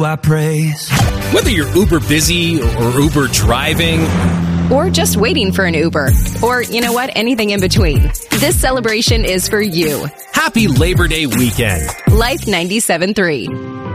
I praise. Whether you're uber busy or uber driving, or just waiting for an Uber, or you know what, anything in between, this celebration is for you. happy Labor Day weekend. Life 97.3.